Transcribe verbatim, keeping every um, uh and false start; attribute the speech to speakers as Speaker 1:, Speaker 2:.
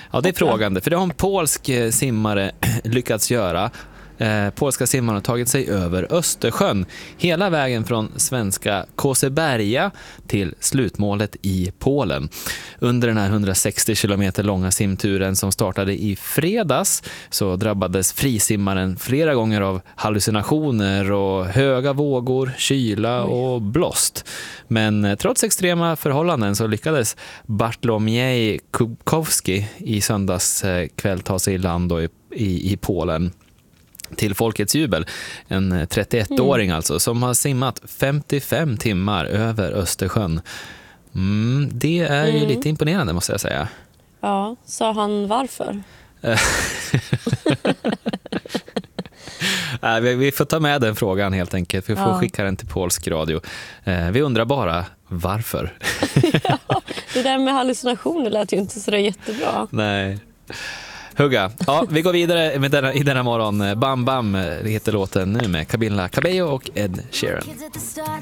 Speaker 1: Ja, det är frågande, för det har en polsk simmare lyckats göra. Eh, polska simmarna har tagit sig över Östersjön hela vägen från svenska Koseberga till slutmålet i Polen. Under den här hundrasextio kilometer långa simturen som startade i fredags så drabbades frisimmaren flera gånger av hallucinationer och höga vågor, kyla och blåst. Men eh, trots extrema förhållanden så lyckades Bartłomiej Kubkowski i söndags eh, kväll ta sig i land och i, i, i Polen. Till folkets jubel, en trettioettåring mm. alltså, som har simmat femtiofem timmar över Östersjön. Mm, det är ju mm. lite imponerande, måste jag säga.
Speaker 2: Ja, sa han varför?
Speaker 1: äh, vi, vi får ta med den frågan helt enkelt. Vi får ja. skicka den till polsk radio. Eh, vi undrar bara varför.
Speaker 2: Ja, det där med hallucinationer lät ju inte så jättebra.
Speaker 1: Nej. Hugga. Ja, vi går vidare med denna, i denna morgon. Bam Bam heter låten nu med Camila Cabello och Ed Sheeran.